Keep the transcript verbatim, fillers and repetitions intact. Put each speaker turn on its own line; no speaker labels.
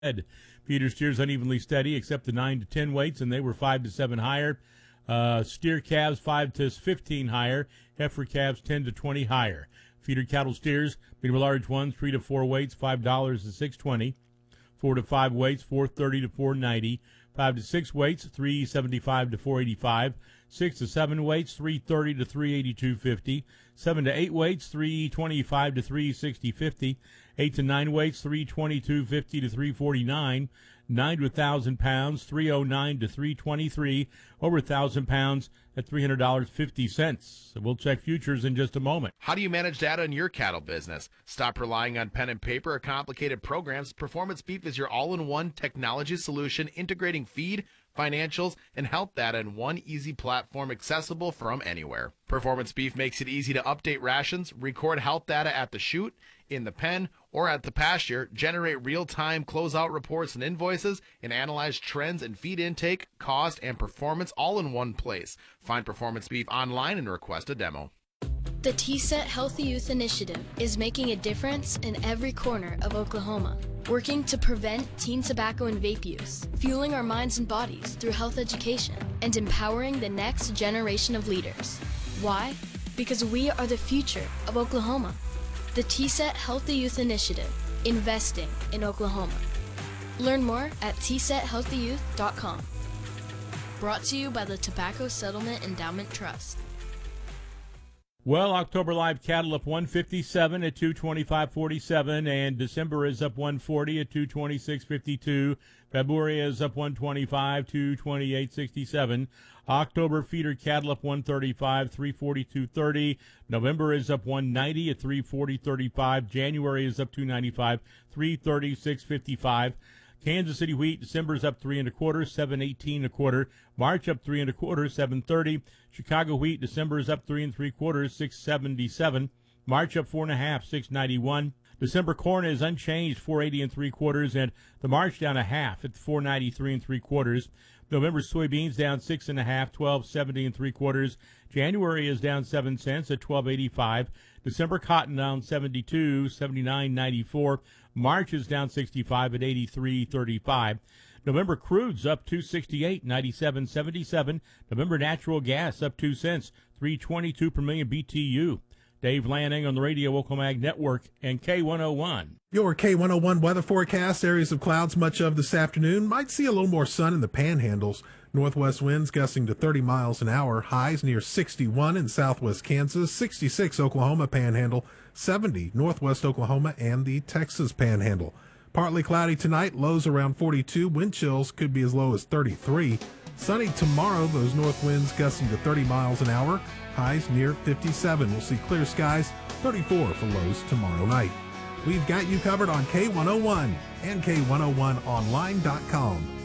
Feeder steers unevenly steady except the nine to ten weights, and they were five to seven higher. Uh, steer calves five to fifteen higher. Heifer calves ten to twenty higher. Feeder cattle steers, medium large ones, three to four weights, five dollars to six dollars and twenty cents. Four to five weights, four thirty to four ninety. Five to six weights, three seventy-five to four eighty-five. Six to seven weights, three thirty to three eighty-two fifty. Seven to eight weights, three twenty-five to three sixty fifty. Eight to nine weights, three twenty-two fifty to three forty-nine. Nine to a thousand pounds, three oh nine to three twenty-three. Over a thousand pounds at three hundred dollars and fifty cents. So we'll check futures in just a moment.
How do you manage data in your cattle business? Stop relying on pen and paper or complicated programs. Performance Beef is your all-in-one technology solution integrating feed, financials, and health data in one easy platform accessible from anywhere. Performance Beef makes it easy to update rations, record health data at the chute, in the pen, or at the pasture, generate real-time closeout reports and invoices, and analyze trends in feed intake, cost, and performance all in one place. Find Performance Beef online and request a demo.
The T S E T Healthy Youth Initiative is making a difference in every corner of Oklahoma, working to prevent teen tobacco and vape use, fueling our minds and bodies through health education, and empowering the next generation of leaders. Why? Because we are the future of Oklahoma. The T S E T Healthy Youth Initiative, investing in Oklahoma. Learn more at T set healthy youth dot com. Brought to you by the Tobacco Settlement Endowment Trust.
Well, October live cattle up one fifty-seven at two twenty-five forty-seven, and December is up one forty at two twenty-six fifty-two. February is up one twenty-five, two twenty-eight sixty-seven. October feeder cattle up one thirty-five, three forty-two thirty. November is up one ninety at three forty thirty-five. January is up two ninety-five, three thirty-six fifty-five. Kansas City wheat, December is up three and a quarter, seven eighteen a quarter. March up three and a quarter, seven thirty. Chicago wheat, December is up three and three quarters, six seventy-seven. March up four and a half, six ninety-one. December corn is unchanged, four eighty and three quarters, and the March down a half at four ninety-three and three quarters. November soybeans down six and a half, twelve seventy and three quarters. January is down seven cents at twelve eighty-five. December cotton down seventy-two, seventy-nine ninety-four. March is down sixty-five at eighty-three thirty-five. November crude's up two sixty-eight, ninety-seven seventy-seven. November natural gas up two cents, three twenty-two per million B T U. Dave Lanning on the Radio Oklahoma Ag Network and K one oh one.
Your K one oh one weather forecast. Areas of clouds much of this afternoon. Might see a little more sun in the panhandles. Northwest winds gusting to thirty miles an hour. Highs near sixty-one in southwest Kansas, sixty-six Oklahoma Panhandle, seventy northwest Oklahoma and the Texas Panhandle. Partly cloudy tonight, lows around forty-two. Wind chills could be as low as thirty-three. Sunny tomorrow, those north winds gusting to thirty miles an hour. Highs near fifty-seven. We'll see clear skies, thirty-four for lows tomorrow night. We've got you covered on K one oh one and K one oh one online dot com.